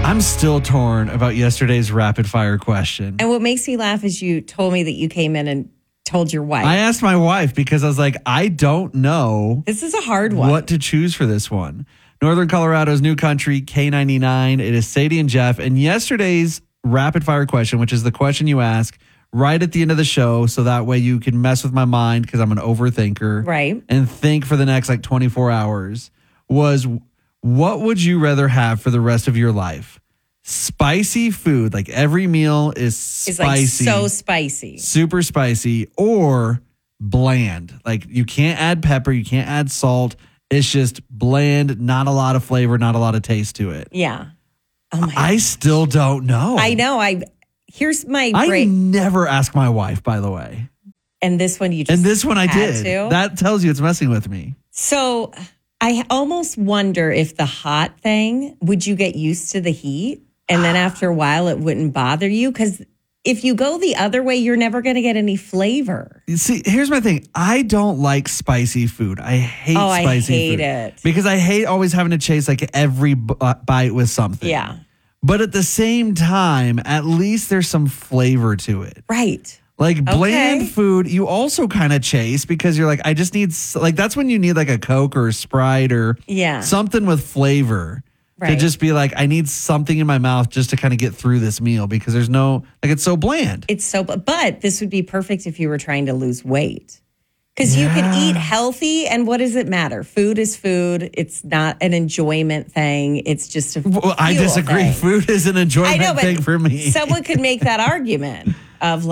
I'm still torn about yesterday's rapid fire question. And what makes me laugh is you told me that you came in and told your wife. I asked my wife because I was like, I don't know. This is a hard one. What to choose for this one. Northern Colorado's new country, K99. It is Sadie and Jeff. And yesterday's rapid fire question, which is the question you ask right at the end of the show, so that way you can mess with my mind because I'm an overthinker. Right. And think for the next 24 hours, was what would you rather have for the rest of your life? Spicy food, like every meal is spicy. It's so spicy. Super spicy, or bland. Like you can't add pepper, you can't add salt. It's just bland, not a lot of flavor, not a lot of taste to it. Yeah. Oh my I still don't know. I know. Here's my I never ask my wife, by the way. And this one you just And this one I had did. to? That tells you it's messing with me. So I almost wonder if the hot thing, would you get used to the heat? And then after a while, it wouldn't bother you? Because if you go the other way, you're never going to get any flavor. You see, here's my thing. I don't like spicy food. I hate spicy food. I hate it. Because I hate always having to chase every bite with something. Yeah. But at the same time, at least there's some flavor to it. Right. Like bland food, you also kind of chase because you're like, I just need, that's when you need a Coke or a Sprite or something with flavor. Right. To just be like, I need something in my mouth just to kind of get through this meal because there's no, it's so bland. But this would be perfect if you were trying to lose weight. Because you can eat healthy, and what does it matter? Food is food. It's not an enjoyment thing. It's just a fuel I disagree. thing. Food is an enjoyment thing for me. Someone could make that argument of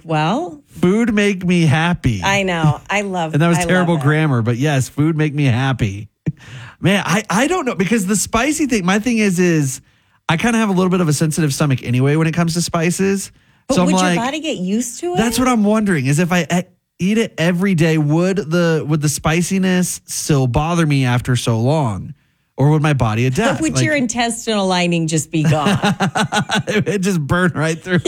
food make me happy. I know. I love. And that was terrible grammar, but yes, food make me happy. Man, I don't know, because the spicy thing, my thing is I kind of have a little bit of a sensitive stomach anyway when it comes to spices. But so would I'm your body get used to it? That's what I'm wondering, is if I eat it every day, would the spiciness still bother me after so long? Or would my body adapt? Would your intestinal lining just be gone? It just burn right through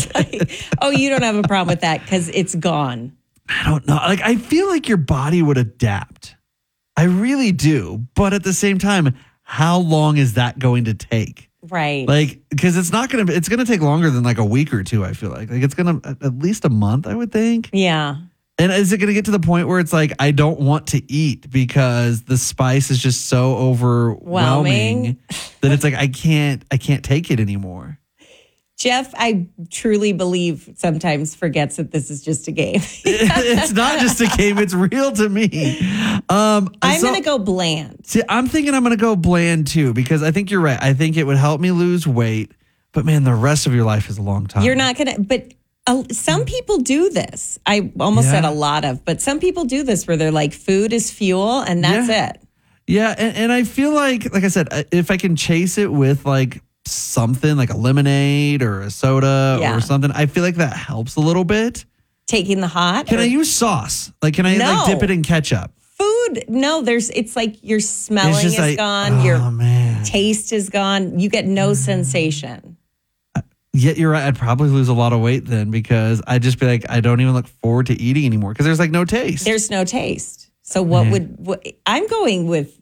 it. You don't have a problem with that because it's gone. I don't know. I feel like your body would adapt. I really do. But at the same time, how long is that going to take? Right. Because it's going to take longer than a week or two, I feel like. It's going to at least a month, I would think. Yeah. And is it going to get to the point where it's I don't want to eat because the spice is just so overwhelming that it's I can't take it anymore? Jeff, I truly believe sometimes forgets that this is just a game. It's not just a game. It's real to me. I'm going to go bland. See, I'm thinking I'm going to go bland too, because I think you're right. I think it would help me lose weight. But man, the rest of your life is a long time. You're not going to, but some people do this. I almost said a lot of, but some people do this where they're food is fuel and that's it. Yeah. And I feel like I said, if I can chase it with something like a lemonade or a soda or something, I feel like that helps a little bit. Taking the hot? Can I use sauce? Can I dip it in ketchup? Food? No, it's your smelling is gone. Your taste is gone. You get no sensation. Yet you're right. I'd probably lose a lot of weight then because I'd just be I don't even look forward to eating anymore because there's no taste. There's no taste. So I'm going with,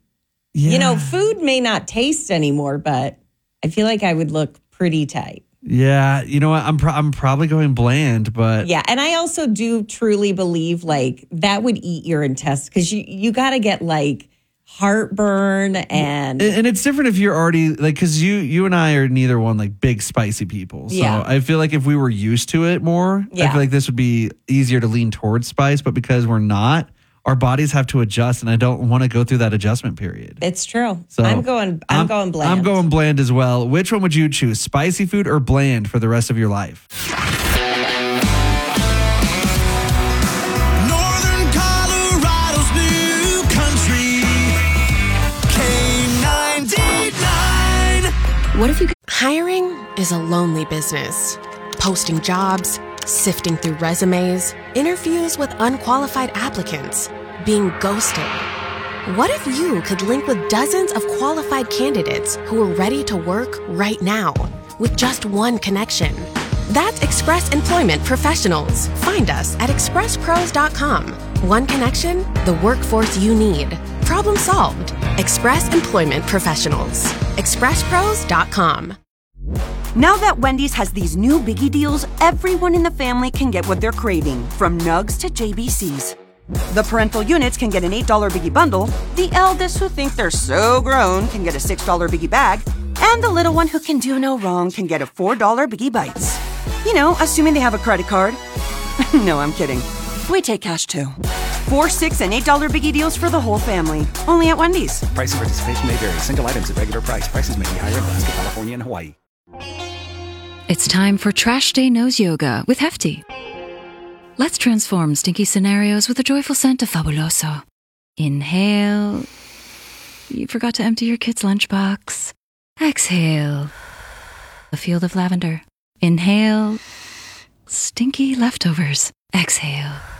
food may not taste anymore, but I feel like I would look pretty tight. Yeah. You know what? I'm probably going bland, but. Yeah. And I also do truly believe that would eat your intestines because you got to get heartburn and it's different if you're already because you and I are neither one big spicy people. So I feel like if we were used to it more, I feel like this would be easier to lean towards spice. But because we're not, our bodies have to adjust, and I don't want to go through that adjustment period. It's true. So I'm going bland. I'm going bland as well. Which one would you choose, spicy food or bland for the rest of your life? Northern Colorado's new country, K99. What if you... Hiring is a lonely business. Posting jobs, sifting through resumes, interviews with unqualified applicants, being ghosted. What if you could link with dozens of qualified candidates who are ready to work right now with just one connection? That's Express Employment Professionals. Find us at expresspros.com. One connection, the workforce you need. Problem solved. Express Employment Professionals. expresspros.com. Now that Wendy's has these new biggie deals, everyone in the family can get what they're craving, from nugs to JBCs. The parental units can get an $8 biggie bundle, the eldest who think they're so grown can get a $6 biggie bag, and the little one who can do no wrong can get a $4 biggie bites. You know, assuming they have a credit card. No, I'm kidding. We take cash too. $4, $6, and $8 biggie deals for the whole family. Only at Wendy's. Price and participation may vary. Single items at regular price. Prices may be higher in Alaska, California, and Hawaii. It's time for Trash Day Nose Yoga with Hefty. Let's transform stinky scenarios with a joyful scent of Fabuloso. Inhale. You forgot to empty your kid's lunchbox. Exhale. A field of lavender. Inhale. Stinky leftovers. Exhale.